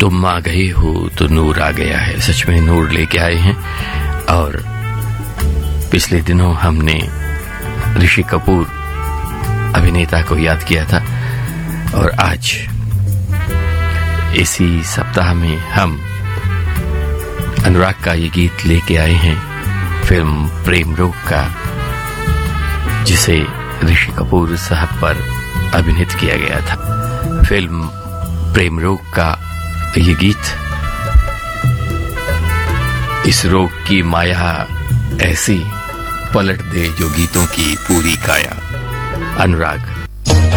तुम आ गए हो तो नूर आ गया है। सच में नूर लेके आए हैं। और पिछले दिनों हमने ऋषि कपूर अभिनेता को याद किया था और आज इसी सप्ताह में हम अनुराग का ये गीत लेके आए हैं फिल्म प्रेम रोग का, जिसे ऋषि कपूर साहब पर अभिनीत किया गया था। फिल्म प्रेम रोग का ये गीत, इस रोग की माया ऐसी पलट दे जो गीतों की पूरी काया। अनुराग।